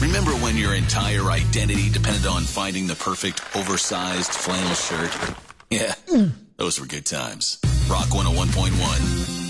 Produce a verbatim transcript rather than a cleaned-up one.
Remember when your entire identity depended on finding the perfect oversized flannel shirt? Yeah, those were good times. Rock one oh one point one.